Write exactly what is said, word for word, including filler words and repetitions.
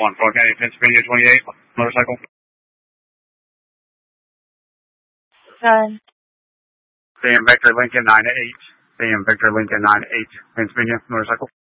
one, Clark County, Pennsylvania, twenty-eight, motorcycle. Done. Sam Victor Lincoln, nine eight. Sam Victor Lincoln, nine eight, Pennsylvania, motorcycle.